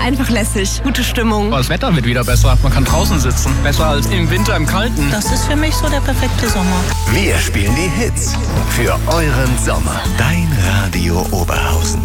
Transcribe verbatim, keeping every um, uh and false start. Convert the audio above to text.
einfach lässig. Gute Stimmung. Das Wetter wird wieder besser. Man kann draußen sitzen. Besser als im Winter im Kalten. Das ist für mich so der perfekte Sommer. Wir spielen die Hits für euren Sommer. Dein Radio Oberhausen.